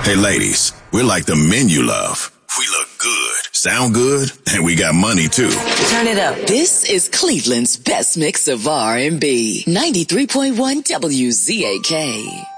Hey ladies, we're like the men you love. We look good, sound good, and we got money too. Turn it up. This is Cleveland's best mix of R&B. 93.1 WZAK.